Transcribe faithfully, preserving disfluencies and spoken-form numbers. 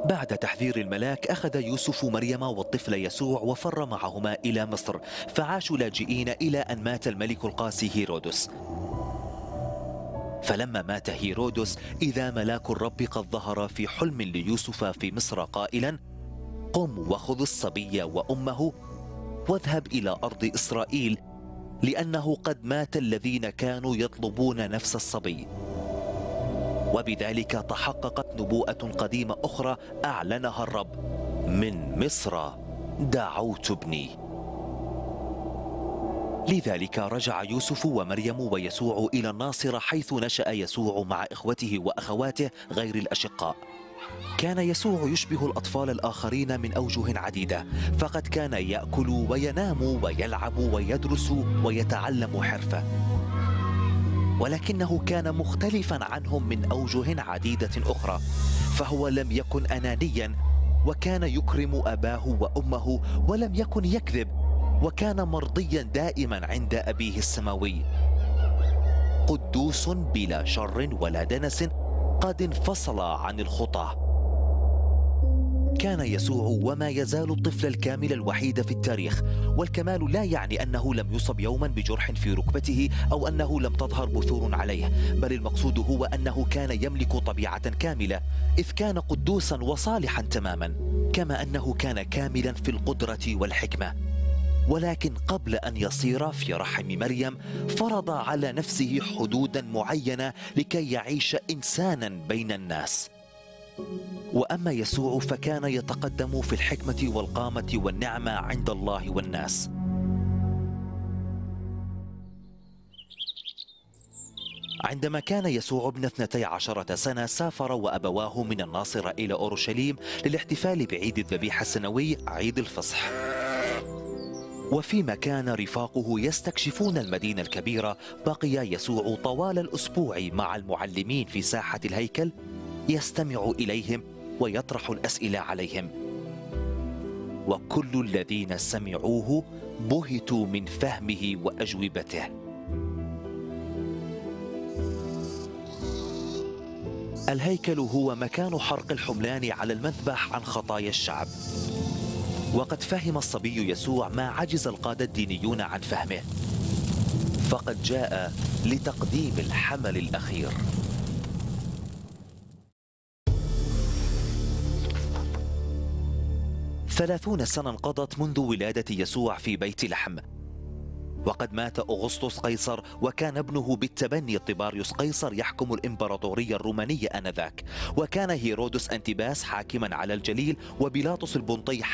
بعد تحذير الملاك أخذ يوسف مريم والطفل يسوع وفر معهما إلى مصر، فعاشوا لاجئين إلى أن مات الملك القاسي هيرودس. فلما مات هيرودس إذا ملاك الرب قد ظهر في حلم ليوسف في مصر قائلا: قم وخذ الصبي وأمه واذهب إلى أرض إسرائيل، لأنه قد مات الذين كانوا يطلبون نفس الصبي. وبذلك تحققت نبوءة قديمة أخرى أعلنها الرب: من مصر دعوت ابني. لذلك رجع يوسف ومريم ويسوع إلى الناصرة، حيث نشأ يسوع مع إخوته وأخواته غير الأشقاء. كان يسوع يشبه الأطفال الآخرين من أوجه عديدة، فقد كان يأكل وينام ويلعب ويدرس ويتعلم حرفة، ولكنه كان مختلفا عنهم من أوجه عديدة أخرى. فهو لم يكن أنانيا، وكان يكرم أباه وأمه، ولم يكن يكذب، وكان مرضيا دائما عند أبيه السماوي. قدوس بلا شر ولا دنس، قد انفصل عن الخطى. كان يسوع وما يزال الطفل الكامل الوحيد في التاريخ، والكمال لا يعني أنه لم يصب يوما بجرح في ركبته أو أنه لم تظهر بثور عليه، بل المقصود هو أنه كان يملك طبيعة كاملة، إذ كان قدوسا وصالحا تماما، كما أنه كان كاملا في القدرة والحكمة. ولكن قبل أن يصير في رحم مريم فرض على نفسه حدودا معينة لكي يعيش إنسانا بين الناس. وأما يسوع فكان يتقدم في الحكمة والقامة والنعمة عند الله والناس. عندما كان يسوع ابن اثنتي عشرة سنة سافر وأبواه من الناصرة إلى أورشليم للاحتفال بعيد الذبيحة السنوي عيد الفصح. وفيما كان رفاقه يستكشفون المدينة الكبيرة، بقي يسوع طوال الأسبوع مع المعلمين في ساحة الهيكل، يستمع إليهم ويطرح الأسئلة عليهم. وكل الذين سمعوه بهتوا من فهمه وأجوبته. الهيكل هو مكان حرق الحملان على المذبح عن خطايا الشعب، وقد فهم الصبي يسوع ما عجز القادة الدينيون عن فهمه، فقد جاء لتقديم الحمل الأخير. ثلاثون سنة انقضت منذ ولادة يسوع في بيت لحم، وقد مات أغسطس قيصر، وكان ابنه بالتبني طباريوس قيصر يحكم الإمبراطورية الرومانية آنذاك، وكان هيرودس أنتباس حاكما على الجليل، وبيلاطس البنطي